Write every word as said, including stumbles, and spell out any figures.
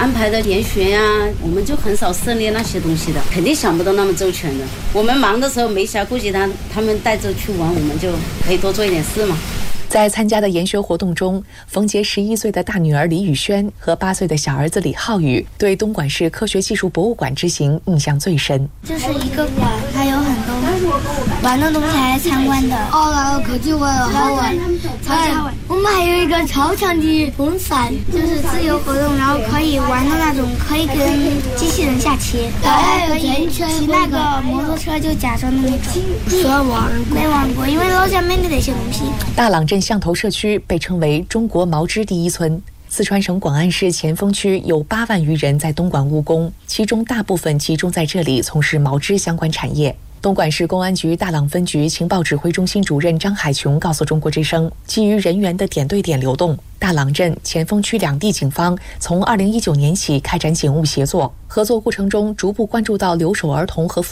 安排的研学呀、啊，我们就很少涉猎那些东西的，肯定想不到那么周全的。我们忙的时候没暇顾及他，他们带着去玩，我们就可以多做一点事嘛。 在参加的研学活动中，冯杰十一岁的大女儿李宇轩和八岁的小儿子李浩宇对东莞市科学技术博物馆之行印象最深。 这是一个馆，它有很多玩的东西还参观的。 哦，来了科技馆了，好玩， 超好玩。我们还有一个超强的风扇，就是自由活动，然后可以玩的那种，可以跟机器人下棋。 还有骑骑那个摩托车，就假装那么骑。没玩过，没玩过，因为老家没得那些东西。 大朗镇象头社区被称为中国毛织第一村。四川省广安市前锋区有八万余人在东莞务工，其中大部分集中在这里从事毛织相关产业。东莞市公安局大朗分局情报指挥中心主任张海琼告诉中国之声，基于人员的点对点流动，大朗镇、前锋区两地警方从二零一九年起开展警务协作，合作过程中逐步关注到留守儿童和